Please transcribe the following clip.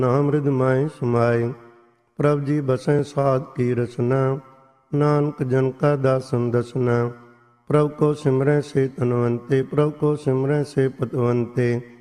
ਨਾਮ ਰਿਦ ਮਾਏ ਸਮਾਏ। ਪ੍ਰਭ ਜੀ ਬਸੈ ਸਾਧ ਕੀ ਰਸਨਾ, ਨਾਨਕ ਜਨ ਕਾ ਦਾਸਨ ਦਸਨਾ। ਪ੍ਰਭ ਕੋ ਸਿਮਰੈ ਸੇ ਧਨਵੰਤੇ, ਪ੍ਰਭ ਕੋ ਸਿਮਰੈ ਸੇ ਪਤਵੰਤੇ।